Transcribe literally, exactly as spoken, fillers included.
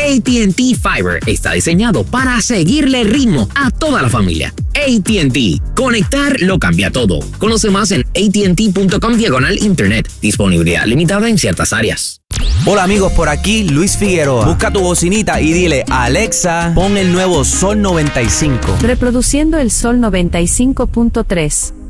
A T and T Fiber está diseñado para seguirle el ritmo a toda la familia. A T and T. Conectar lo cambia todo. Conoce más en A T and T punto com diagonal internet. Disponibilidad limitada en ciertas áreas. Hola amigos, por aquí Luis Figueroa. Busca tu bocinita y dile a Alexa, pon el nuevo Sol noventa y cinco. Reproduciendo el Sol noventa y cinco punto tres.